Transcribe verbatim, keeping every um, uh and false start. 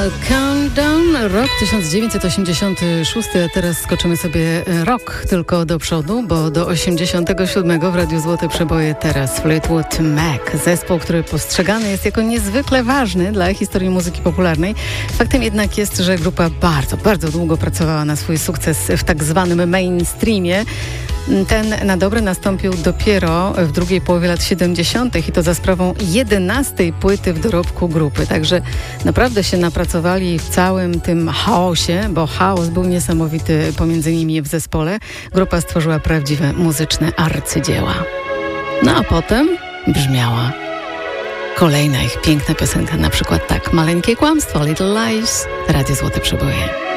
Countdown, rok tysiąc dziewięćset osiemdziesiąty szósty, a teraz skoczymy sobie rok tylko do przodu, bo do osiemdziesiątego siódmego w Radiu Złote Przeboje teraz Fleetwood Mac, zespół, który postrzegany jest jako niezwykle ważny dla historii muzyki popularnej. Faktem jednak jest, że grupa bardzo, bardzo długo pracowała na swój sukces w tak zwanym mainstreamie. Ten na dobre nastąpił dopiero w drugiej połowie lat siedemdziesiątych i to za sprawą jedenastej płyty w dorobku grupy. Także naprawdę się napracowali w całym tym chaosie, bo chaos był niesamowity pomiędzy nimi w zespole. Grupa stworzyła prawdziwe muzyczne arcydzieła. No a potem brzmiała kolejna ich piękna piosenka, na przykład tak: Maleńkie kłamstwo, Little Lies, Radio Złote Przeboje.